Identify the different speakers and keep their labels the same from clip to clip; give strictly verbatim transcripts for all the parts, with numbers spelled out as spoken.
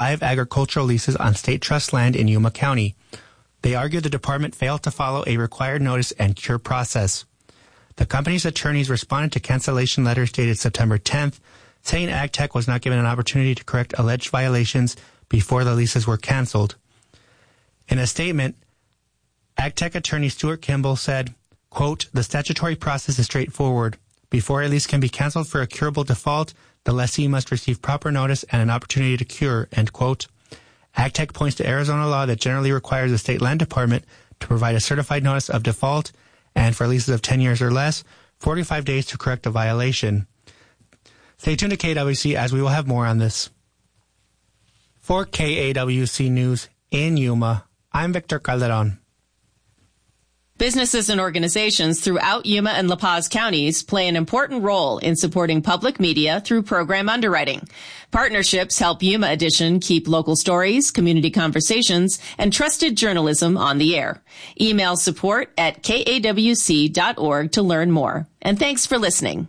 Speaker 1: five agricultural leases on state trust land in Yuma County. They argue the department failed to follow a required notice and cure process. The company's attorneys responded to cancellation letters dated September tenth, saying AgTech was not given an opportunity to correct alleged violations before the leases were canceled. In a statement, AgTech attorney Stuart Kimball said, quote, "The statutory process is straightforward. Before a lease can be canceled for a curable default, the lessee must receive proper notice and an opportunity to cure," end quote. AgTech points to Arizona law that generally requires the state land department to provide a certified notice of default and for leases of ten years or less, forty-five days to correct a violation. Stay tuned to K W C as we will have more on this. For K A W C News in Yuma, I'm Victor Calderon.
Speaker 2: Businesses and organizations throughout Yuma and La Paz counties play an important role in supporting public media through program underwriting. Partnerships help Yuma Edition keep local stories, community conversations, and trusted journalism on the air. Email support at K A W C dot org to learn more. And thanks for listening.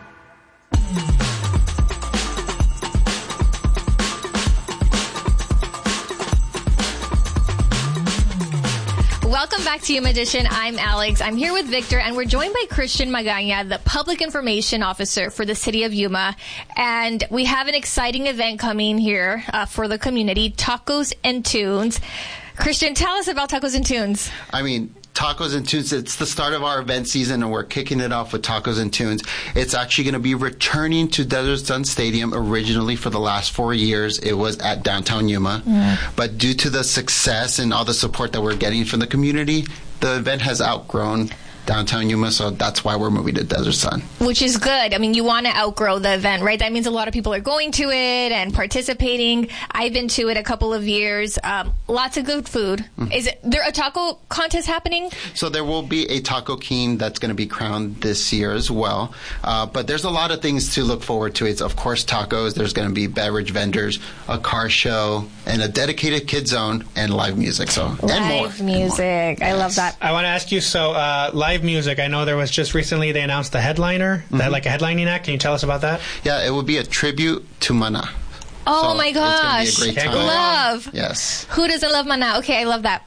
Speaker 3: Welcome back to Yuma Edition. I'm Alex. I'm here with Victor, and we're joined by Christian Magana, the Public Information Officer for the City of Yuma. And we have an exciting event coming here uh, for the community, Tacos and Tunes. Christian, tell us about Tacos and Tunes.
Speaker 4: I mean, Tacos and Tunes, it's the start of our event season, and we're kicking it off with Tacos and Tunes. It's actually going to be returning to Desert Sun Stadium. Originally, for the last four years, it was at downtown Yuma. Mm. But due to the success and all the support that we're getting from the community, the event has outgrown downtown Yuma, so that's why we're moving to Desert Sun.
Speaker 3: Which is good. I mean, you want to outgrow the event, right? That means a lot of people are going to it and participating. I've been to it a couple of years. Um, lots of good food. Mm-hmm. Is it, there a taco contest happening?
Speaker 4: So there will be a Taco King that's going to be crowned this year as well. Uh, but there's a lot of things to look forward to. It's, of course, tacos. There's going to be beverage vendors, a car show, and a dedicated kid zone, and live music. So
Speaker 3: live
Speaker 4: and more.
Speaker 3: music.
Speaker 4: And more.
Speaker 3: I
Speaker 4: yes.
Speaker 3: love that.
Speaker 1: I want to ask you, so uh, live music, I know there was just recently they announced the headliner, mm-hmm. that like a headlining act. Can you tell us about that?
Speaker 4: Yeah, it will be a tribute to Mana.
Speaker 3: Oh
Speaker 4: so
Speaker 3: my gosh.
Speaker 4: It's going to be a great time.
Speaker 3: Love.
Speaker 4: Yes.
Speaker 3: Who doesn't love Mana? Okay, I love that.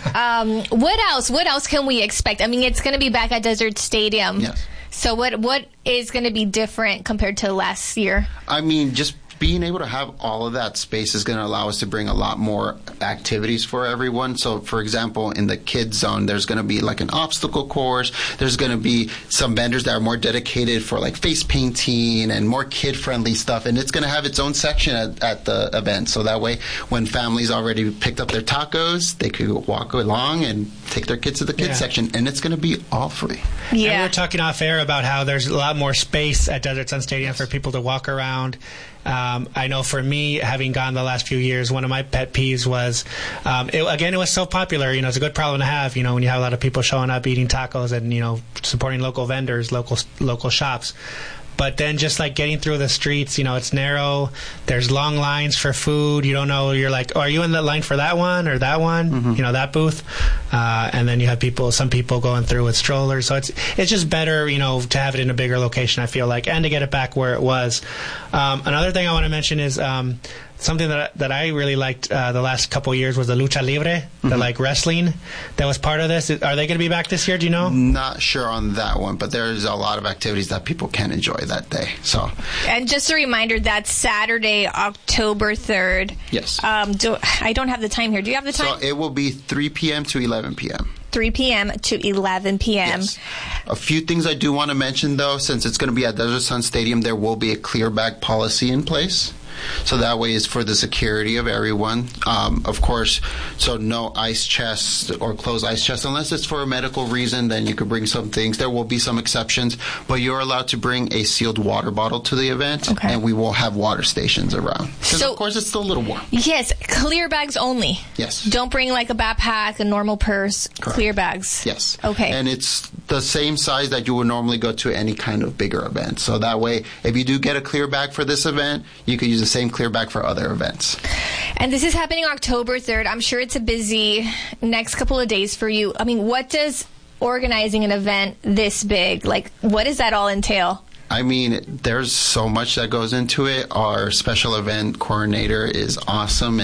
Speaker 3: um, what else? What else can we expect? I mean, it's going to be back at Desert Stadium.
Speaker 4: Yes.
Speaker 3: So what what is going to be different compared to last year?
Speaker 4: I mean, just being able to have all of that space is going to allow us to bring a lot more activities for everyone. So, for example, in the kids zone, there's going to be like an obstacle course. There's going to be some vendors that are more dedicated for like face painting and more kid-friendly stuff. And it's going to have its own section at, at the event. So that way, when families already picked up their tacos, they could walk along and take their kids to the kids yeah. section. And it's going to be all free.
Speaker 1: Yeah. And we were talking off air about how there's a lot more space at Desert Sun Stadium yes. for people to walk around. Um, I know for me, having gone the last few years, one of my pet peeves was, um, it, again, it was so popular. You know, it's a good problem to have, you know, when you have a lot of people showing up, eating tacos and, you know, supporting local vendors, local local shops. But then just like getting through the streets, you know, it's narrow. There's long lines for food. You don't know. You're like, oh, are you in the line for that one or that one? Mm-hmm. You know, that booth. Uh, and then you have people, some people going through with strollers. So it's it's just better, you know, to have it in a bigger location, I feel like, and to get it back where it was. Um, another thing I want to mention is um, something that that I really liked uh, the last couple of years was the lucha libre, mm-hmm. the like wrestling that was part of this. Are they going to be back this year? Do you know?
Speaker 4: Not sure on that one, but there's a lot of activities that people can enjoy that day. So,
Speaker 3: and just a reminder, that's Saturday, October third.
Speaker 4: Yes.
Speaker 3: Um, do, I don't have the time here. Do you have the time?
Speaker 4: So it will be three p.m. to eleven p.m.
Speaker 3: three p.m. to eleven p.m.
Speaker 4: Yes. A few things I do want to mention, though, since it's going to be at Desert Sun Stadium, there will be a clear bag policy in place. So that way it's for the security of everyone. Um, of course, so no ice chests or closed ice chests. Unless it's for a medical reason, then you could bring some things. There will be some exceptions, but you're allowed to bring a sealed water bottle to the event, okay. and we will have water stations around. Because, so, of course, it's still a little warm.
Speaker 3: Yes, clear bags only.
Speaker 4: Yes.
Speaker 3: Don't bring like a backpack, a normal purse, Correct. Clear bags.
Speaker 4: Yes.
Speaker 3: Okay.
Speaker 4: And it's the same size that you would normally go to any kind of bigger event. So that way, if you do get a clear bag for this event, you could use the same clear bag for other events.
Speaker 3: And this is happening October third. I'm sure it's a busy next couple of days for you. I mean, what does organizing an event this big, like, what does that all entail?
Speaker 4: I mean, there's so much that goes into it. Our special event coordinator is awesome.